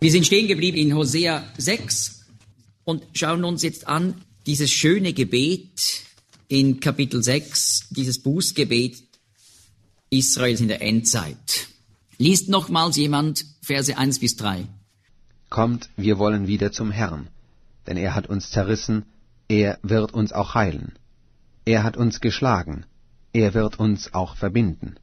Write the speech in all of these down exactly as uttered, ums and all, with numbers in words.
Wir sind stehen geblieben in Hosea sechs und schauen uns jetzt an dieses schöne Gebet in Kapitel sechs, dieses Bußgebet Israels in der Endzeit. Liest nochmals jemand Verse eins bis drei. Kommt, wir wollen wieder zum Herrn, denn er hat uns zerrissen, er wird uns auch heilen. Er hat uns geschlagen, er wird uns auch verbinden.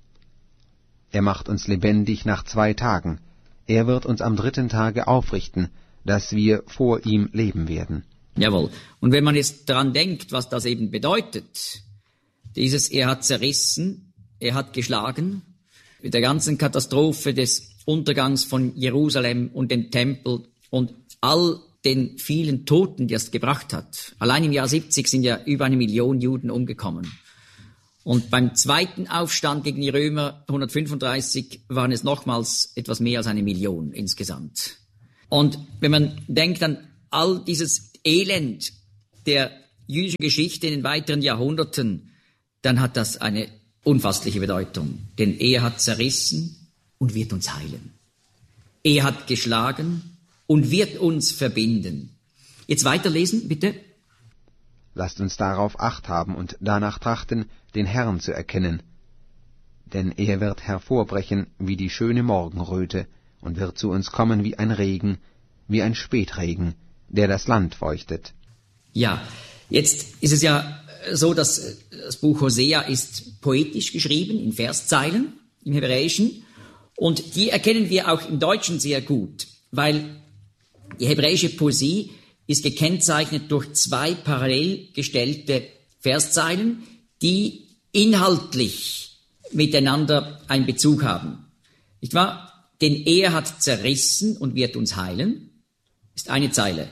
Er macht uns lebendig nach zwei Tagen, er wird uns am dritten Tage aufrichten, dass wir vor ihm leben werden. Jawohl. Und wenn man jetzt daran denkt, was das eben bedeutet, dieses, er hat zerrissen, er hat geschlagen, mit der ganzen Katastrophe des Untergangs von Jerusalem und dem Tempel und all den vielen Toten, die es gebracht hat. Allein im Jahr siebzig sind ja über eine Million Juden umgekommen. Und beim zweiten Aufstand gegen die Römer hundertfünfunddreißig waren es nochmals etwas mehr als eine Million insgesamt. Und wenn man denkt an all dieses Elend der jüdischen Geschichte in den weiteren Jahrhunderten, dann hat das eine unfassliche Bedeutung. Denn er hat zerrissen und wird uns heilen. Er hat geschlagen und wird uns verbinden. Jetzt weiterlesen, bitte. Lasst uns darauf Acht haben und danach trachten, den Herrn zu erkennen. Denn er wird hervorbrechen wie die schöne Morgenröte und wird zu uns kommen wie ein Regen, wie ein Spätregen, der das Land feuchtet. Ja, jetzt ist es ja so, dass das Buch Hosea ist poetisch geschrieben, in Verszeilen, im Hebräischen. Und die erkennen wir auch im Deutschen sehr gut, weil die hebräische Poesie ist gekennzeichnet durch zwei parallel gestellte Verszeilen, die inhaltlich miteinander einen Bezug haben. Nicht wahr? Denn er hat zerrissen und wird uns heilen, ist eine Zeile.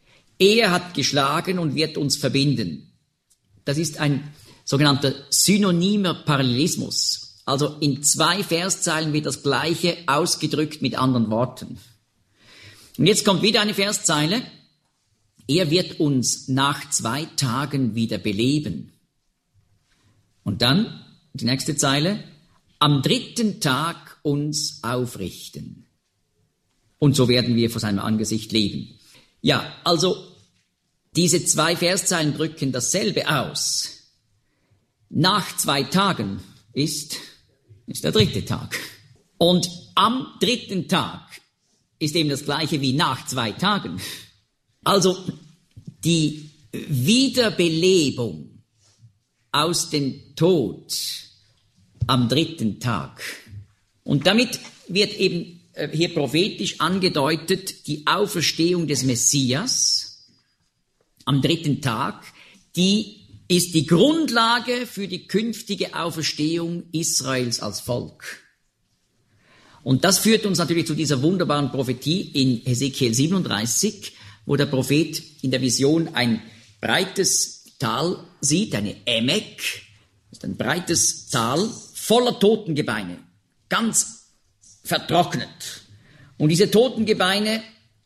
Er hat geschlagen und wird uns verbinden. Das ist ein sogenannter synonymer Parallelismus. Also in zwei Verszeilen wird das Gleiche ausgedrückt mit anderen Worten. Und jetzt kommt wieder eine Verszeile. Er wird uns nach zwei Tagen wieder beleben. Und dann die nächste Zeile. Am dritten Tag uns aufrichten. Und so werden wir vor seinem Angesicht leben. Ja, also diese zwei Verszeilen drücken dasselbe aus. Nach zwei Tagen ist, ist der dritte Tag. Und am dritten Tag ist eben das Gleiche wie nach zwei Tagen. Also die Wiederbelebung aus dem Tod am dritten Tag. Und damit wird eben hier prophetisch angedeutet die Auferstehung des Messias am dritten Tag, die ist die Grundlage für die künftige Auferstehung Israels als Volk. Und das führt uns natürlich zu dieser wunderbaren Prophetie in Hesekiel siebenunddreißig, wo der Prophet in der Vision ein breites Tal sieht, eine Emek, das ist ein breites Tal voller Totengebeine, ganz vertrocknet. Und diese Totengebeine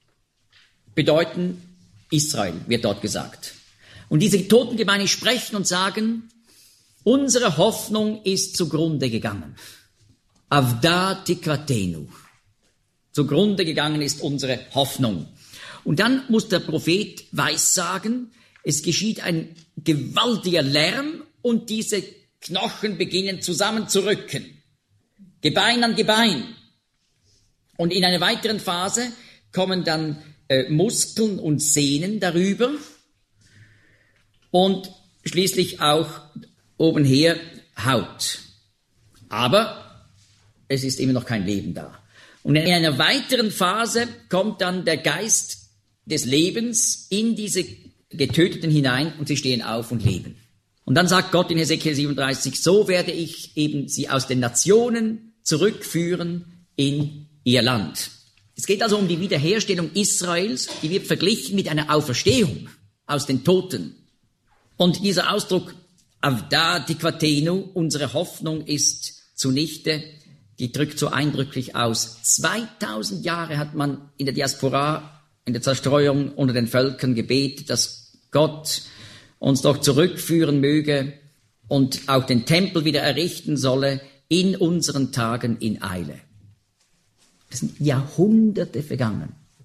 bedeuten Israel, wird dort gesagt. Und diese Totengebeine sprechen und sagen, unsere Hoffnung ist zugrunde gegangen. Avda tikvatenu. Zugrunde gegangen ist unsere Hoffnung. Und dann muss der Prophet weissagen, es geschieht ein gewaltiger Lärm und diese Knochen beginnen zusammenzurücken. Gebein an Gebein. Und in einer weiteren Phase kommen dann äh, Muskeln und Sehnen darüber und schließlich auch obenher Haut. Aber es ist immer noch kein Leben da. Und in einer weiteren Phase kommt dann der Geist des Lebens in diese Getöteten hinein und sie stehen auf und leben. Und dann sagt Gott in Hesekiel siebenunddreißig, so werde ich eben sie aus den Nationen zurückführen in ihr Land. Es geht also um die Wiederherstellung Israels, die wird verglichen mit einer Auferstehung aus den Toten. Und dieser Ausdruck, Avda tikvatenu, unsere Hoffnung ist zunichte, die drückt so eindrücklich aus. zweitausend Jahre hat man in der Diaspora, in der Zerstreuung unter den Völkern gebetet, dass Gott uns doch zurückführen möge und auch den Tempel wieder errichten solle in unseren Tagen in Eile. Es sind Jahrhunderte vergangen.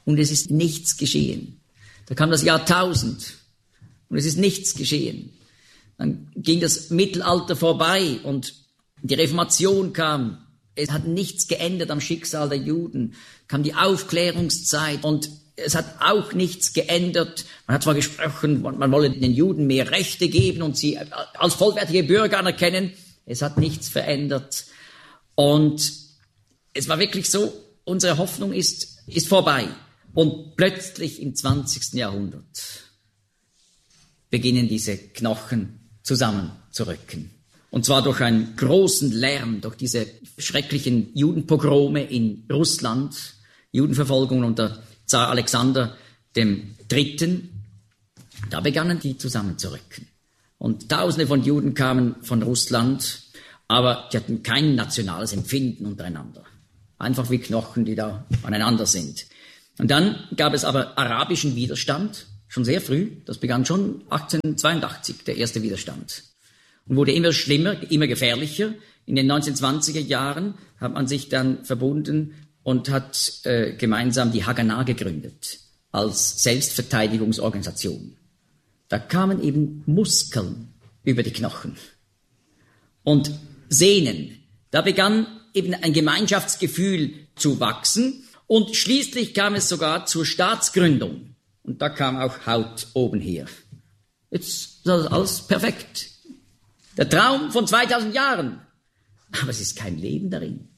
und es ist nichts geschehen. Da kam das Jahrtausend und es ist nichts geschehen. Dann ging das Mittelalter vorbei und die Reformation kam. Es hat nichts geändert am Schicksal der Juden. Kam die Aufklärungszeit und es hat auch nichts geändert. Man hat zwar gesprochen, man wolle den Juden mehr Rechte geben und sie als vollwertige Bürger anerkennen. Es hat nichts verändert. Und es war wirklich so, unsere Hoffnung ist, ist vorbei. Und plötzlich im zwanzigsten Jahrhundert beginnen diese Knochen zusammenzurücken. Und zwar durch einen großen Lärm, durch diese schrecklichen Judenpogrome in Russland, Judenverfolgung unter Zar Alexander dem Dritten. Da begannen die zusammenzurücken. Und Tausende von Juden kamen von Russland, aber die hatten kein nationales Empfinden untereinander. Einfach wie Knochen, die da aneinander sind. Und dann gab es aber arabischen Widerstand, schon sehr früh. Das begann schon achtzehnhundertzweiundachtzig, der erste Widerstand. Und wurde immer schlimmer, immer gefährlicher. In den neunzehnhundertzwanziger Jahren hat man sich dann verbunden und hat äh, gemeinsam die Haganah gegründet als Selbstverteidigungsorganisation. Da kamen eben Muskeln über die Knochen und Sehnen. Da begann eben ein Gemeinschaftsgefühl zu wachsen und schließlich kam es sogar zur Staatsgründung. Und da kam auch Haut oben her. Jetzt ist das alles perfekt. Der Traum von zweitausend Jahren. Aber es ist kein Leben darin.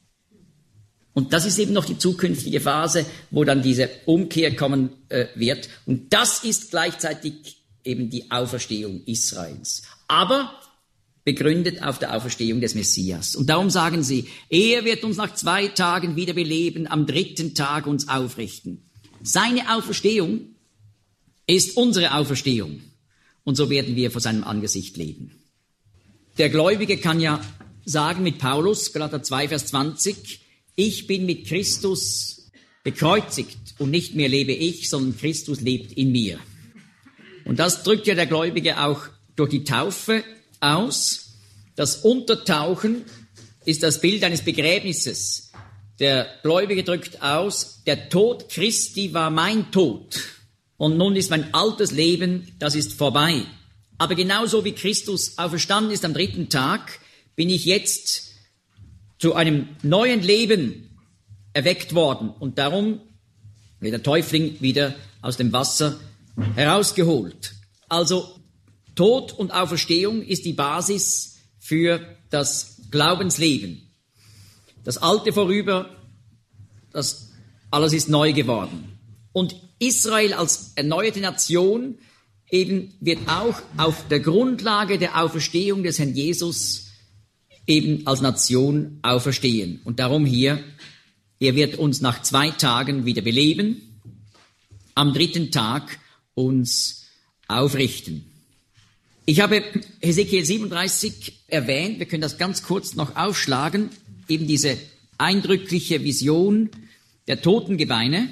Und das ist eben noch die zukünftige Phase, wo dann diese Umkehr kommen äh, wird. Und das ist gleichzeitig eben die Auferstehung Israels. Aber begründet auf der Auferstehung des Messias. Und darum sagen sie, er wird uns nach zwei Tagen wieder beleben, am dritten Tag uns aufrichten. Seine Auferstehung ist unsere Auferstehung. Und so werden wir vor seinem Angesicht leben. Der Gläubige kann ja sagen mit Paulus, Galater zwei, Vers zwanzig, ich bin mit Christus bekreuzigt und nicht mehr lebe ich, sondern Christus lebt in mir. Und das drückt ja der Gläubige auch durch die Taufe aus. Das Untertauchen ist das Bild eines Begräbnisses. Der Gläubige drückt aus, der Tod Christi war mein Tod. Und nun ist mein altes Leben, das ist vorbei. Aber genauso wie Christus auferstanden ist am dritten Tag, bin ich jetzt zu einem neuen Leben erweckt worden. Und darum wird der Täufling wieder aus dem Wasser herausgeholt. Also Tod und Auferstehung ist die Basis für das Glaubensleben. Das Alte vorüber, das alles ist neu geworden. Und Israel als erneuerte Nation eben wird auch auf der Grundlage der Auferstehung des Herrn Jesus eben als Nation auferstehen. Und darum hier, er wird uns nach zwei Tagen wieder beleben, am dritten Tag uns aufrichten. Ich habe Hesekiel siebenunddreißig erwähnt, wir können das ganz kurz noch aufschlagen, eben diese eindrückliche Vision der Totengebeine.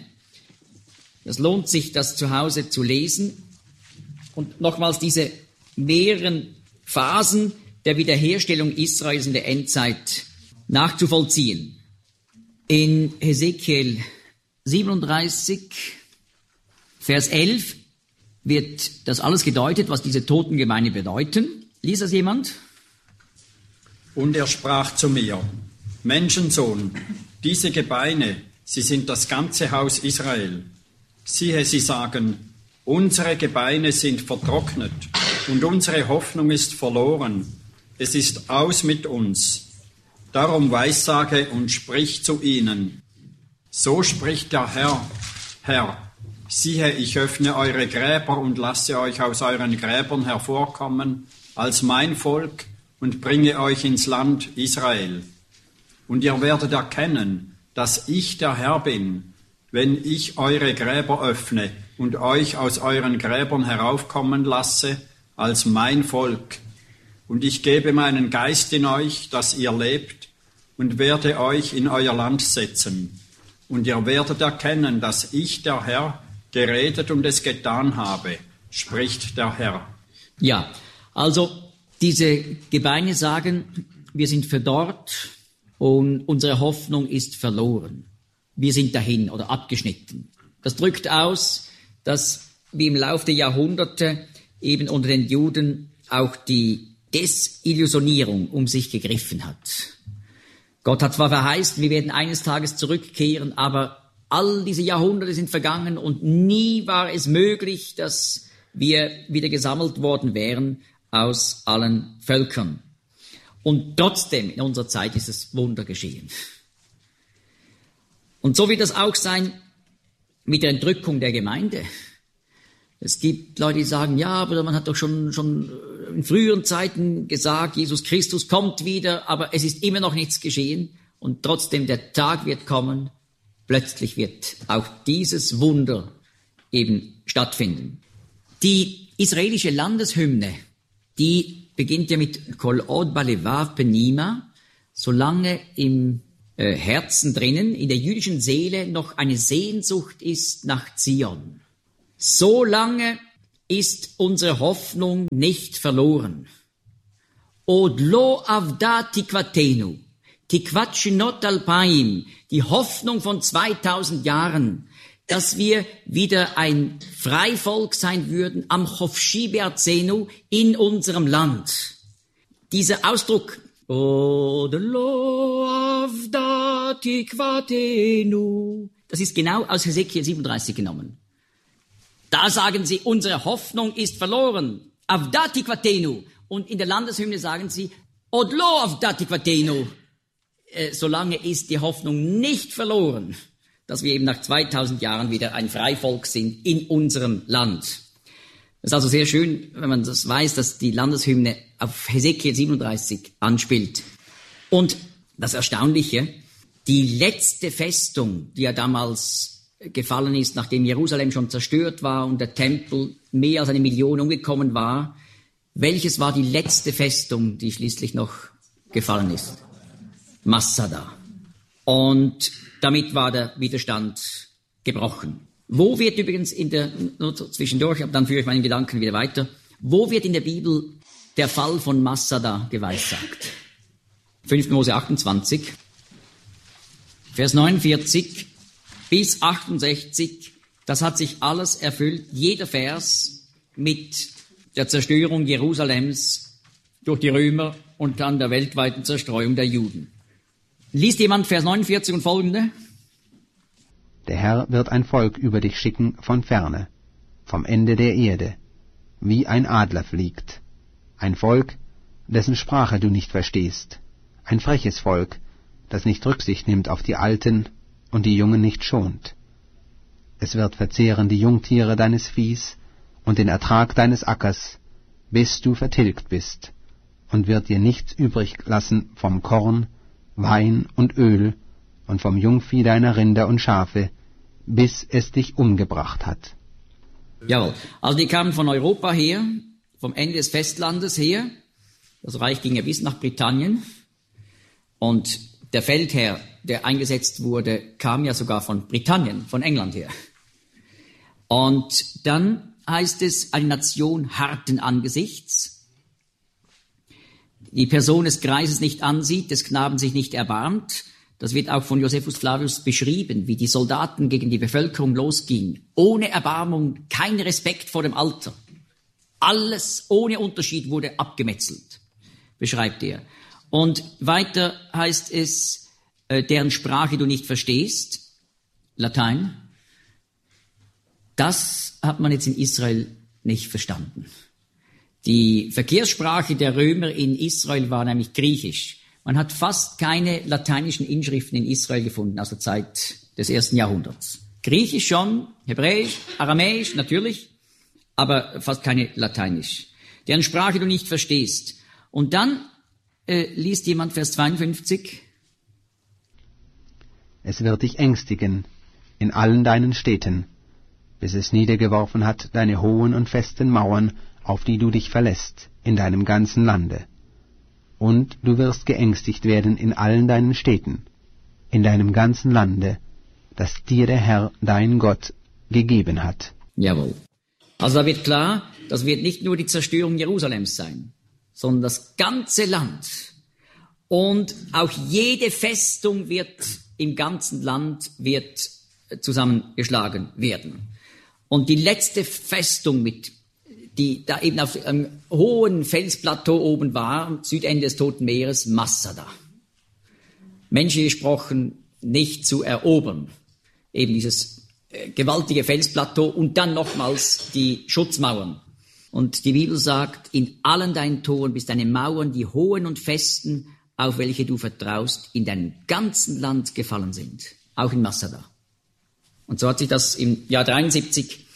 Es lohnt sich, das zu Hause zu lesen. Und nochmals diese mehreren Phasen der Wiederherstellung Israels in der Endzeit nachzuvollziehen. In Hesekiel siebenunddreißig, Vers elf, wird das alles gedeutet, was diese Totengebeine bedeuten. Liest das jemand? Und er sprach zu mir, Menschensohn, diese Gebeine, sie sind das ganze Haus Israel. Siehe, sie sagen, unsere Gebeine sind vertrocknet und unsere Hoffnung ist verloren. Es ist aus mit uns. Darum weissage und sprich zu ihnen. So spricht der Herr, Herr, siehe, ich öffne eure Gräber und lasse euch aus euren Gräbern hervorkommen als mein Volk und bringe euch ins Land Israel. Und ihr werdet erkennen, dass ich der Herr bin, wenn ich eure Gräber öffne und euch aus euren Gräbern heraufkommen lasse als mein Volk. Und ich gebe meinen Geist in euch, dass ihr lebt, und werde euch in euer Land setzen. Und ihr werdet erkennen, dass ich, der Herr, geredet und es getan habe, spricht der Herr. Ja, also diese Gebeine sagen, wir sind verdorrt und unsere Hoffnung ist verloren. Wir sind dahin oder abgeschnitten. Das drückt aus, dass wie im Laufe der Jahrhunderte eben unter den Juden auch die Desillusionierung um sich gegriffen hat. Gott hat zwar verheißen, wir werden eines Tages zurückkehren, aber all diese Jahrhunderte sind vergangen und nie war es möglich, dass wir wieder gesammelt worden wären aus allen Völkern. Und trotzdem, in unserer Zeit ist es Wunder geschehen. Und so wird das auch sein mit der Entrückung der Gemeinde. Es gibt Leute, die sagen, ja, aber man hat doch schon, schon in früheren Zeiten gesagt, Jesus Christus kommt wieder, aber es ist immer noch nichts geschehen. Und trotzdem, der Tag wird kommen, plötzlich wird auch dieses Wunder eben stattfinden. Die israelische Landeshymne, die beginnt ja mit Kol od balevav penima, solange im äh, Herzen drinnen, in der jüdischen Seele noch eine Sehnsucht ist nach Zion. So lange ist unsere Hoffnung nicht verloren. Od lo avda tikvatenu, tikvat shinot alpaim, die Hoffnung von zweitausend Jahren, dass wir wieder ein Freivolk sein würden am Chofshi be'arzenu, in unserem Land. Dieser Ausdruck, Od lo avda tikvatenu, das ist genau aus Hesekiel siebenunddreißig genommen. Da sagen sie, unsere Hoffnung ist verloren. Avda tikvatenu. Und in der Landeshymne sagen sie, Od lo avda tikvatenu. Äh, solange ist die Hoffnung nicht verloren, dass wir eben nach zweitausend Jahren wieder ein Freivolk sind in unserem Land. Das ist also sehr schön, wenn man das weiß, dass die Landeshymne auf Hesekiel siebenunddreißig anspielt. Und das Erstaunliche, die letzte Festung, die ja damals gefallen ist, nachdem Jerusalem schon zerstört war und der Tempel mehr als eine Million umgekommen war. Welches war die letzte Festung, die schließlich noch gefallen ist? Masada. Und damit war der Widerstand gebrochen. Wo wird übrigens in der, nur zwischendurch, aber dann führe ich meinen Gedanken wieder weiter, wo wird in der Bibel der Fall von Masada geweissagt? fünfter Mose achtundzwanzig, Vers neunundvierzig bis achtundsechzig, das hat sich alles erfüllt, jeder Vers mit der Zerstörung Jerusalems durch die Römer und dann der weltweiten Zerstreuung der Juden. Liest jemand Vers neunundvierzig und folgende? Der Herr wird ein Volk über dich schicken von ferne, vom Ende der Erde, wie ein Adler fliegt. Ein Volk, dessen Sprache du nicht verstehst. Ein freches Volk, das nicht Rücksicht nimmt auf die Alten und die Jungen nicht schont. Es wird verzehren die Jungtiere deines Viehs und den Ertrag deines Ackers, bis du vertilgt bist, und wird dir nichts übrig lassen vom Korn, Wein und Öl und vom Jungvieh deiner Rinder und Schafe, bis es dich umgebracht hat. Jawohl, also die kamen von Europa her, vom Ende des Festlandes her, das Reich ging ja bis nach Britannien, und der Feldherr, der eingesetzt wurde, kam ja sogar von Britannien, von England her. Und dann heißt es, eine Nation harten Angesichts, die Person des Greises nicht ansieht, des Knaben sich nicht erbarmt. Das wird auch von Josephus Flavius beschrieben, wie die Soldaten gegen die Bevölkerung losgingen. Ohne Erbarmung, kein Respekt vor dem Alter. Alles ohne Unterschied wurde abgemetzelt, beschreibt er. Und weiter heißt es, äh, deren Sprache du nicht verstehst, Latein. Das hat man jetzt in Israel nicht verstanden. Die Verkehrssprache der Römer in Israel war nämlich Griechisch. Man hat fast keine lateinischen Inschriften in Israel gefunden aus der Zeit des ersten Jahrhunderts. Griechisch schon, Hebräisch, Aramäisch natürlich, aber fast keine Lateinisch. Deren Sprache du nicht verstehst. Und dann äh, liest jemand Vers zweiundfünfzig. Es wird dich ängstigen in allen deinen Städten, bis es niedergeworfen hat deine hohen und festen Mauern, auf die du dich verlässt, in deinem ganzen Lande. Und du wirst geängstigt werden in allen deinen Städten, in deinem ganzen Lande, das dir der Herr, dein Gott, gegeben hat. Jawohl. Also da wird klar, das wird nicht nur die Zerstörung Jerusalems sein, sondern das ganze Land. Und auch jede Festung wird im ganzen Land wird zusammengeschlagen werden. Und die letzte Festung, mit, die da eben auf einem hohen Felsplateau oben war, am Südende des Toten Meeres, Massada. Menschlich gesprochen, nicht zu erobern. Eben dieses äh, gewaltige Felsplateau und dann nochmals die Schutzmauern. Und die Bibel sagt, in allen deinen Toren bist deine Mauern, die hohen und festen, auf welche du vertraust, in deinem ganzen Land gefallen sind. Auch in Massada. Und so hat sich das im Jahr dreiundsiebzig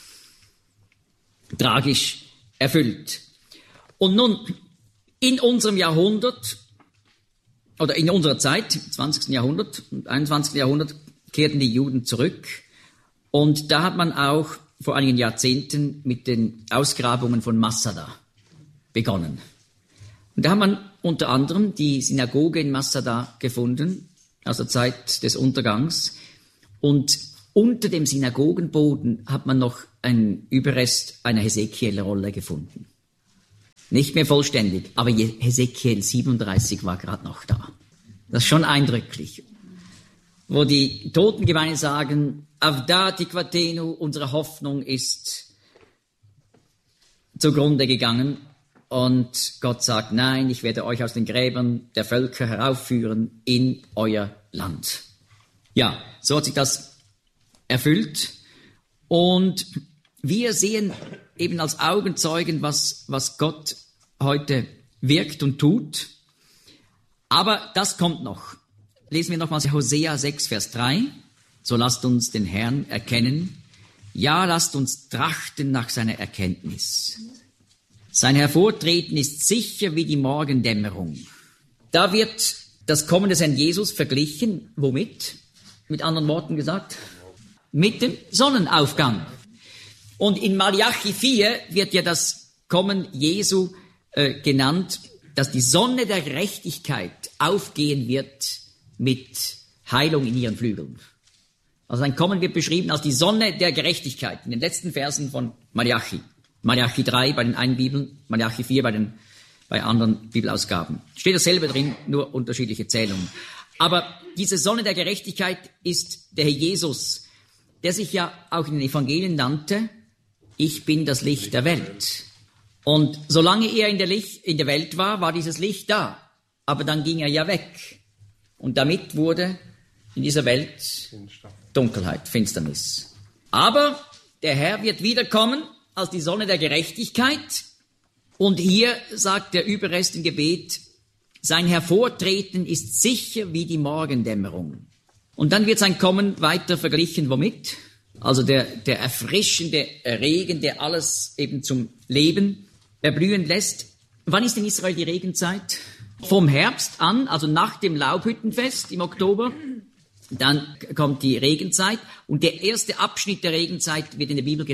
tragisch erfüllt. Und nun, in unserem Jahrhundert, oder in unserer Zeit, im zwanzigsten Jahrhundert und einundzwanzigsten Jahrhundert, kehrten die Juden zurück. Und da hat man auch vor einigen Jahrzehnten mit den Ausgrabungen von Massada begonnen. Und da hat man unter anderem die Synagoge in Massada gefunden, aus der Zeit des Untergangs. Und unter dem Synagogenboden hat man noch einen Überrest einer Hesekiel-Rolle gefunden. Nicht mehr vollständig, aber Hesekiel siebenunddreißig war gerade noch da. Das ist schon eindrücklich. Wo die Totengemeinde sagen, Avda Tikvatenu, unsere Hoffnung ist zugrunde gegangen. Und Gott sagt, nein, ich werde euch aus den Gräbern der Völker heraufführen in euer Land. Ja, so hat sich das erfüllt. Und wir sehen eben als Augenzeugen, was, was Gott heute wirkt und tut. Aber das kommt noch. Lesen wir nochmals Hosea sechs, Vers drei. So lasst uns den Herrn erkennen. Ja, lasst uns trachten nach seiner Erkenntnis. Sein Hervortreten ist sicher wie die Morgendämmerung. Da wird das Kommen des Herrn Jesus verglichen. Womit? Mit anderen Worten gesagt? Mit dem Sonnenaufgang. Und in Malachi vier wird ja das Kommen Jesu äh, genannt, dass die Sonne der Gerechtigkeit aufgehen wird mit Heilung in ihren Flügeln. Also sein Kommen wird beschrieben als die Sonne der Gerechtigkeit in den letzten Versen von Malachi. Malachi drei bei den einen Bibeln, Malachi vier bei den bei anderen Bibelausgaben. Steht dasselbe drin, nur unterschiedliche Zählungen. Aber diese Sonne der Gerechtigkeit ist der Herr Jesus, der sich ja auch in den Evangelien nannte, ich bin das Licht der Welt. Und solange er in der, Licht, in der Welt war, war dieses Licht da. Aber dann ging er ja weg. Und damit wurde in dieser Welt Dunkelheit, Finsternis. Aber der Herr wird wiederkommen als die Sonne der Gerechtigkeit. Und hier sagt der Überrest im Gebet, sein Hervortreten ist sicher wie die Morgendämmerung. Und dann wird sein Kommen weiter verglichen, womit? Also der, der erfrischende Regen, der alles eben zum Leben erblühen lässt. Wann ist in Israel die Regenzeit? Vom Herbst an, also nach dem Laubhüttenfest im Oktober. Dann kommt die Regenzeit. Und der erste Abschnitt der Regenzeit wird in der Bibel genannt